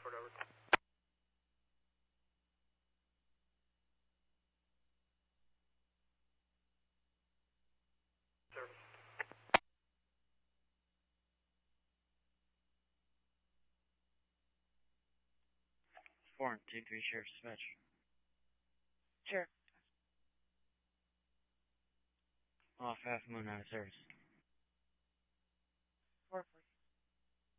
over. Service. 4-2-3 Sheriff Dispatch. Sure. Off Half Moon out of service. 4-4.